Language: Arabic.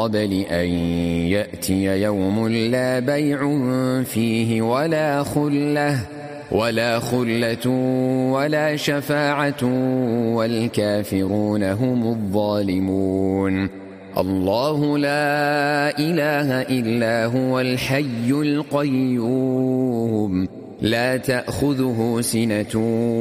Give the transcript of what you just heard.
قبل أن يأتي يوم لا بيع فيه ولا خلة ولا شفاعة والكافرون هم الظالمون. الله لا إله إلا هو الحي القيوم لا تأخذه سنة